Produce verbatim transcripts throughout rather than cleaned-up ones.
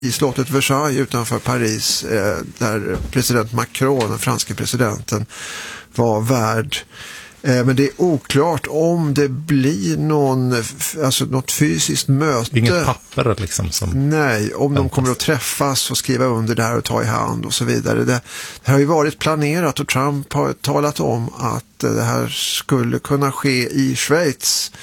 i slottet Versailles utanför Paris, eh, där president Macron, den franske presidenten, var värd. Eh, men det är oklart om det blir någon, alltså något fysiskt möte. Inget papper liksom som... Nej, om de kommer att träffas och skriva under det här och ta i hand och så vidare. Det, det har ju varit planerat och Trump har talat om att det här skulle kunna ske i Schweiz.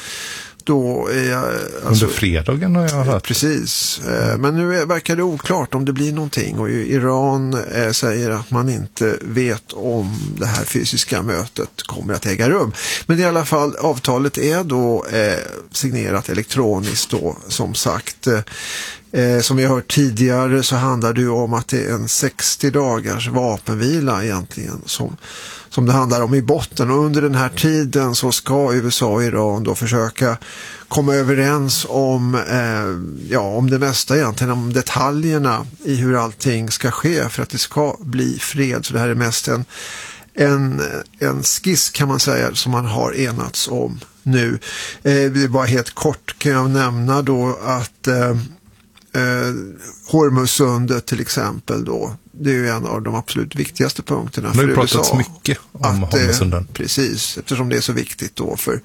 Då är jag, alltså, under fredagen har jag hört. Precis, men nu är, verkar det oklart om det blir någonting och Iran eh, säger att man inte vet om det här fysiska mötet kommer att äga rum. Men i alla fall, avtalet är då eh, signerat elektroniskt då, som sagt. Eh, som vi har hört tidigare så handlar det ju om att det är en sextio dagars vapenvila egentligen som som det handlar om i botten, och under den här tiden så ska U S A och Iran då försöka komma överens om eh, ja, om det mesta egentligen, om detaljerna i hur allting ska ske för att det ska bli fred. Så det här är mest en, en, en skiss kan man säga som man har enats om nu. Eh, det är bara helt kort kan jag nämna då att eh, eh, Hormuzsundet till exempel då, det är ju en av de absolut viktigaste punkterna för U S A. Det har ju pratats mycket om Hormuzsunden. Precis, eftersom det är så viktigt då för,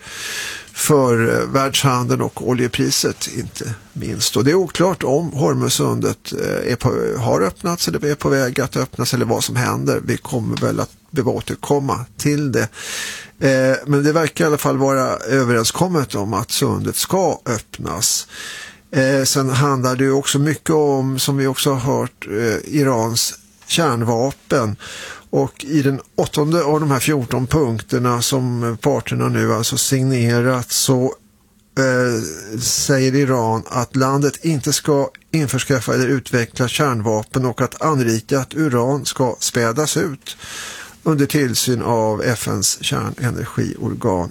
för världshandeln och oljepriset inte minst. Och det är oklart om Hormuzsundet är på, har öppnats eller är på väg att öppnas eller vad som händer. Vi kommer väl att återkomma till det. Eh, men det verkar i alla fall vara överenskommet om att sundet ska öppnas. Eh, sen handlar det ju också mycket om, som vi också har hört, eh, Irans kärnvapen. Och i den åttonde av de här fjorton punkterna som parterna nu alltså signerat så eh, säger Iran att landet inte ska införskaffa eller utveckla kärnvapen och att anrikat uran ska spädas ut under tillsyn av F N:s kärnenergiorgan